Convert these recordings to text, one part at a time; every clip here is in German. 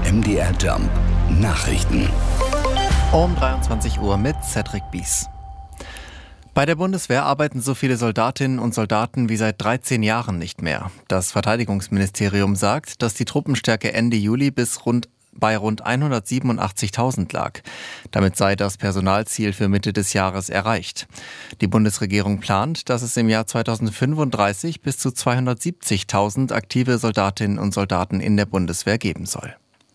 MDR Jump Nachrichten. Um 23 Uhr mit Cedric Bies. Bei der Bundeswehr arbeiten so viele Soldatinnen und Soldaten wie seit 13 Jahren nicht mehr. Das Verteidigungsministerium sagt, dass die Truppenstärke Ende Juli bei rund 187.000 lag. Damit sei das Personalziel für Mitte des Jahres erreicht. Die Bundesregierung plant, dass es im Jahr 2035 bis zu 270.000 aktive Soldatinnen und Soldaten in der Bundeswehr geben soll.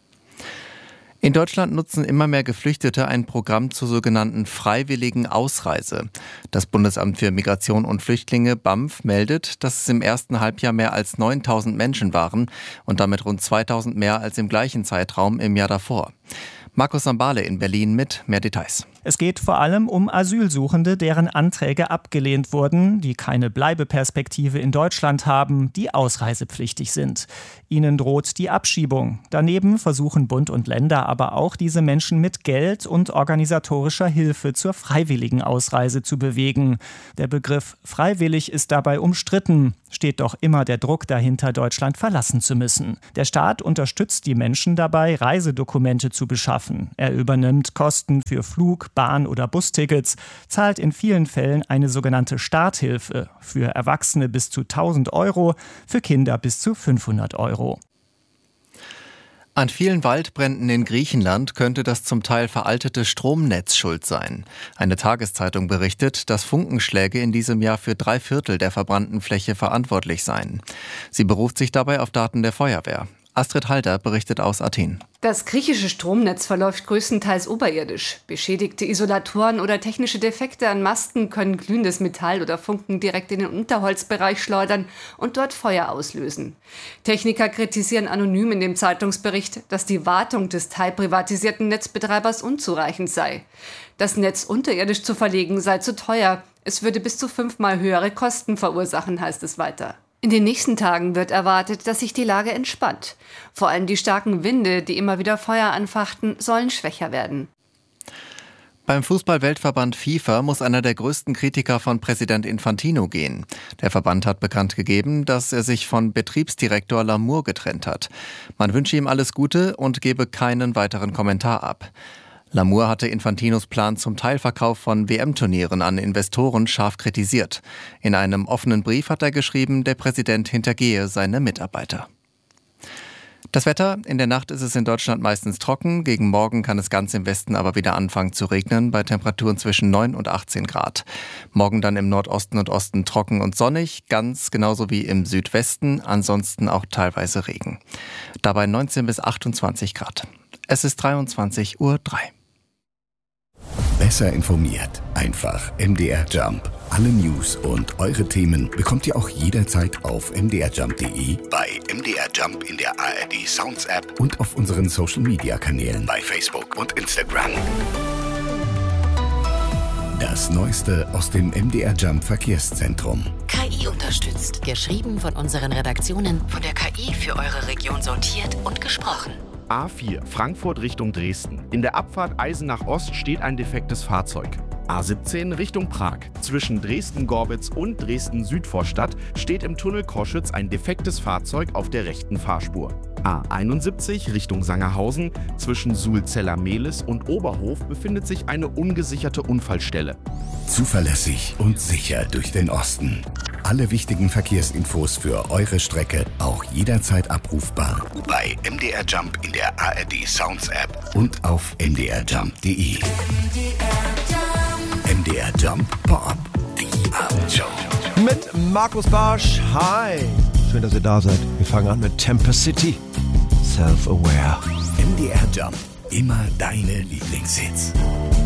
In Deutschland nutzen immer mehr Geflüchtete ein Programm zur sogenannten freiwilligen Ausreise. Das Bundesamt für Migration und Flüchtlinge BAMF meldet, dass es im ersten Halbjahr mehr als 9.000 Menschen waren und damit rund 2.000 mehr als im gleichen Zeitraum im Jahr davor. Markus Sambale in Berlin mit mehr Details. Es geht vor allem um Asylsuchende, deren Anträge abgelehnt wurden, die keine Bleibeperspektive in Deutschland haben, die ausreisepflichtig sind. Ihnen droht die Abschiebung. Daneben versuchen Bund und Länder aber auch, diese Menschen mit Geld und organisatorischer Hilfe zur freiwilligen Ausreise zu bewegen. Der Begriff freiwillig ist dabei umstritten, steht doch immer der Druck dahinter, Deutschland verlassen zu müssen. Der Staat unterstützt die Menschen dabei, Reisedokumente zu beschaffen. Er übernimmt Kosten für Flug, Bahn- oder Bustickets, zahlt in vielen Fällen eine sogenannte Starthilfe, für Erwachsene bis zu 1.000 Euro, für Kinder bis zu 500 Euro. An vielen Waldbränden in Griechenland könnte das zum Teil veraltete Stromnetz schuld sein. Eine Tageszeitung berichtet, dass Funkenschläge in diesem Jahr für 3/4 der verbrannten Fläche verantwortlich seien. Sie beruft sich dabei auf Daten der Feuerwehr. Astrid Halter berichtet aus Athen. Das griechische Stromnetz verläuft größtenteils oberirdisch. Beschädigte Isolatoren oder technische Defekte an Masten können glühendes Metall oder Funken direkt in den Unterholzbereich schleudern und dort Feuer auslösen. Techniker kritisieren anonym in dem Zeitungsbericht, dass die Wartung des teilprivatisierten Netzbetreibers unzureichend sei. Das Netz unterirdisch zu verlegen sei zu teuer. Es würde bis zu 5-mal höhere Kosten verursachen, heißt es weiter. In den nächsten Tagen wird erwartet, dass sich die Lage entspannt. Vor allem die starken Winde, die immer wieder Feuer anfachten, sollen schwächer werden. Beim Fußball-Weltverband FIFA muss einer der größten Kritiker von Präsident Infantino gehen. Der Verband hat bekannt gegeben, dass er sich von Betriebsdirektor Lamour getrennt hat. Man wünsche ihm alles Gute und gebe keinen weiteren Kommentar ab. Lamour hatte Infantinos Plan zum Teilverkauf von WM-Turnieren an Investoren scharf kritisiert. In einem offenen Brief hat er geschrieben, der Präsident hintergehe seine Mitarbeiter. Das Wetter: In der Nacht ist es in Deutschland meistens trocken. Gegen Morgen kann es ganz im Westen aber wieder anfangen zu regnen, bei Temperaturen zwischen 9 und 18 Grad. Morgen dann im Nordosten und Osten trocken und sonnig, ganz genauso wie im Südwesten, ansonsten auch teilweise Regen. Dabei 19 bis 28 Grad. Es ist 23:03 Uhr. Besser informiert. Einfach MDR Jump. Alle News und eure Themen bekommt ihr auch jederzeit auf mdrjump.de, bei MDR Jump in der ARD Sounds App und auf unseren Social Media Kanälen bei Facebook und Instagram. Das Neueste aus dem MDR Jump Verkehrszentrum. KI unterstützt. Geschrieben von unseren Redaktionen, von der KI für eure Region sortiert und gesprochen. A4 Frankfurt Richtung Dresden. In der Abfahrt Eisenach Ost steht ein defektes Fahrzeug. A17 Richtung Prag. Zwischen Dresden-Gorbitz und Dresden-Südvorstadt steht im Tunnel Koschütz ein defektes Fahrzeug auf der rechten Fahrspur. A71 Richtung Sangerhausen. Zwischen Sulzeller-Mehlis und Oberhof befindet sich eine ungesicherte Unfallstelle. Zuverlässig und sicher durch den Osten. Alle wichtigen Verkehrsinfos für eure Strecke auch jederzeit abrufbar bei MDR Jump in der ARD Sounds App und auf mdrjump.de. MDR Jump Pop, die Abendshow. Mit Markus Barsch. Hi. Schön, dass ihr da seid. Wir fangen an mit Tempest City. Self-Aware. MDR Jump. Immer deine Lieblingshits.